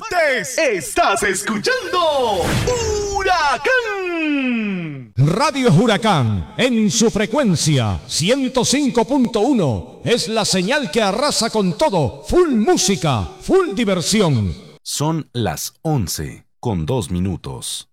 martes estás escuchando Huracán. Radio Huracán, en su frecuencia 105.1, es la señal que arrasa con todo. Full música, full diversión. Son las 11:02.